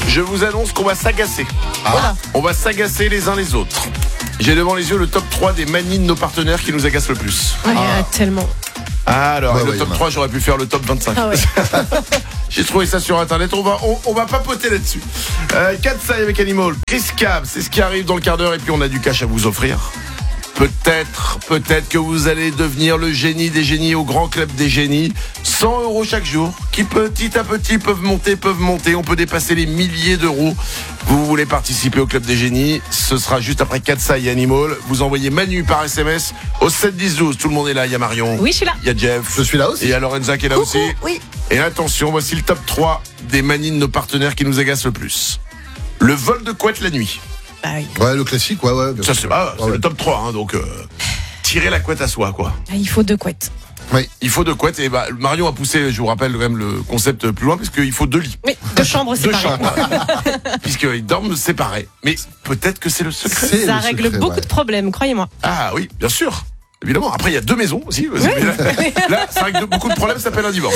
Je vous annonce qu'on va s'agacer. Ah. On va s'agacer les uns les autres. J'ai devant les yeux le top 3 des manies de nos partenaires qui nous agacent le plus. Ouais, tellement. Alors, Ouais, le ouais, top il y en a. 3, j'aurais pu faire le top 25. Ah ouais. J'ai trouvé ça sur internet, on va papoter là-dessus. Katsai avec Animal, Chris Cab, c'est ce qui arrive dans le quart d'heure et puis on a du cash à vous offrir. Peut-être que vous allez devenir le génie des génies au grand club des génies. 100 € chaque jour, qui petit à petit peuvent monter. On peut dépasser les milliers d'euros. Vous voulez participer au club des génies, ce sera juste après Katsai et Animal. Vous envoyez Manu par SMS au 7 10 12. Tout le monde est là, il y a Marion. Oui, je suis là. Il y a Jeff. Je suis là aussi. Et il y a Lorenza qui est là Coucou, aussi. oui. Et attention, voici le top 3 des manies de nos partenaires qui nous agacent le plus. Le vol de couette la nuit. Bah oui. Ouais, le classique, ouais. Bien Ça, sûr. c'est Ouais. le top 3, hein, donc tirer la couette à soi, quoi. Ah, il faut 2 couettes. Il faut 2 couettes, et Marion a poussé, je vous rappelle quand même le concept plus loin, parce qu'il faut 2 lits. Oui, 2 chambres 2 séparées. chambres. Puisqu'ils dorment séparés. Mais peut-être que c'est le secret. C'est Ça le règle secret, beaucoup ouais. de problèmes, croyez-moi. Ah oui, bien sûr. Évidemment. Après, il y a 2 maisons aussi. Là, ça règle beaucoup de problèmes, ça s'appelle un divorce.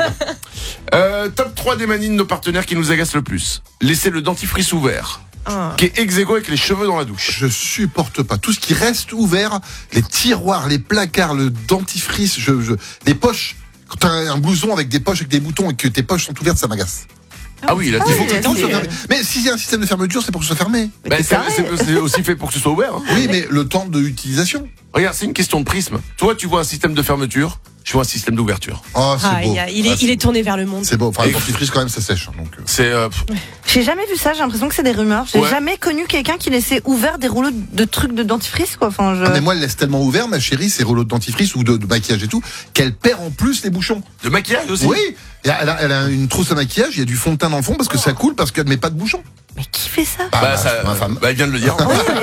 Mais, top 3 des manies de nos partenaires qui nous agacent le plus. Laisser le dentifrice ouvert, qui est ex aequo avec les cheveux dans la douche. Je supporte pas. Tout ce qui reste ouvert, les tiroirs, les placards, le dentifrice, les poches. Quand t'as un blouson avec des poches, avec des boutons et que tes poches sont ouvertes, ça m'agace. Ah oui, là, Il faut il que faut tout soit fermé. Mais s'il y a un système de fermeture, c'est pour que ce soit fermé. c'est aussi fait pour que ce soit ouvert. Hein. Oui, mais le temps de l'utilisation. Regarde, c'est une question de prisme. Toi, tu vois un système de fermeture, je vois un système d'ouverture. Oh, c'est beau. Il est tourné vers le monde. C'est beau. Enfin, le dentifrice, quand même, ça sèche. Donc, C'est J'ai jamais vu ça, j'ai l'impression que c'est des rumeurs. J'ai Ouais. jamais connu quelqu'un qui laissait ouvert des rouleaux de trucs de dentifrice, quoi. Enfin, Ah, mais moi, elle laisse tellement ouvert, ma chérie, ses rouleaux de dentifrice ou de maquillage et tout, qu'elle perd en plus les bouchons. de maquillage aussi. Oui. Et elle a une trousse à maquillage, il y a du fond de teint dans le fond parce que ça coule parce qu'elle met pas de bouchons. Mais qui fait ça? Ma femme. Elle vient de le dire.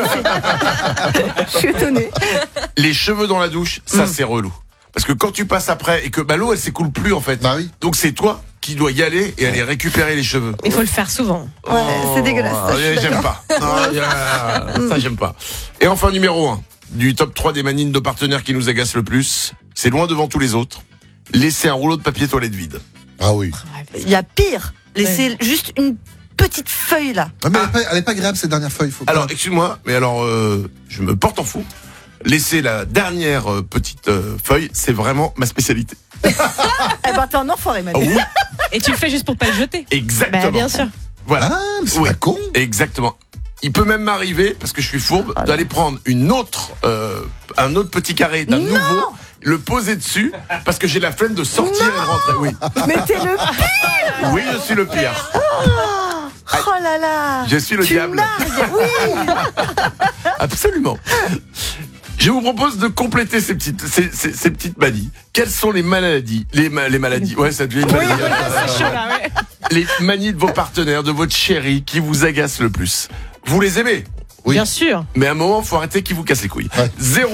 Je suis étonnée. Les cheveux dans la douche, ça c'est relou. Parce que quand tu passes après et que l'eau elle s'écoule plus en fait. Bah oui. Donc c'est toi qui dois y aller et aller récupérer les cheveux. Il faut le faire souvent. Ouais, c'est dégueulasse. Ça, je suis J'aime d'accord. pas. Non, ça j'aime pas. Et enfin numéro 1 du top 3 des manies de nos partenaires qui nous agacent le plus, c'est loin devant tous les autres. Laisser un rouleau de papier toilette vide. Ah oui. Il y a pire. Laisser juste une petite feuille là. Ouais, mais elle est pas agréable cette dernière feuille. Faut pas- Alors excuse-moi, mais alors je me porte en fou. Laisser la dernière petite feuille, c'est vraiment ma spécialité. Eh ben, t'es un enfoiré, Manu. Oui, Et tu le fais juste pour pas le jeter. exactement. Bah, bien sûr. Voilà. Ah, mais c'est Oui. pas con. Exactement. Il peut même m'arriver, parce que je suis fourbe, d'aller prendre un autre petit carré d'un nouveau, le poser dessus, parce que j'ai la flemme de sortir et de rentrer. Oui, Mais t'es le pire. oui, je suis le pire. Oh là là. Je suis le Tu diable. nargues, oui. Absolument. Je vous propose de compléter ces petites manies. Quelles sont les maladies, les maladies, ouais, ça devient une maladie. C'est chaud là, ouais. Les manies de vos partenaires, de votre chérie, qui vous agacent le plus. Vous les aimez, Oui. Bien sûr. mais à un moment, faut arrêter qu'ils vous cassent les couilles. Ouais.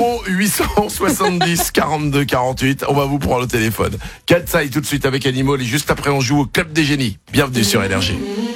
0870 42 48. On va vous prendre le téléphone. Katsai tout de suite avec Animal et juste après on joue au Club des Génies. Bienvenue sur Énergie.